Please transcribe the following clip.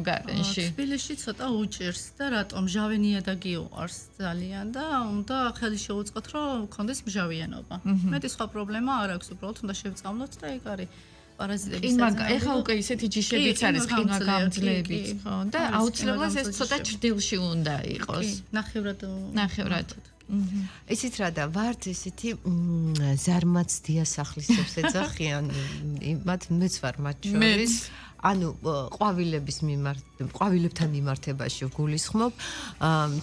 გარეშე. თბილისში ცოტა უჭირს და რატომ მჟავე ნიადაგი უყარს ძალიან და უნდა ხელი შეუწყოთ რომ გქონდეს მჟავიანობა. მეტი სხვა პრობლემა არ აქვს, უბრალოდ უნდა შევწამლოთ და ეგ არის პარაზიტების წინვა ეხა უკვე ისეთი ჯიშებიც არის ყინვაგამძლეებით, ხო? და აუცილებლად ეს ცოტა ჭრდილში უნდა იყოს. ნახევრად. ისიც რა და ვართ ისეთი ზარმაც დიასახლისებს ეძახიან, მათ მეც ვარ მათ შორის. ანუ ყვავილებთან მიმართებაში ვგულისხმობ,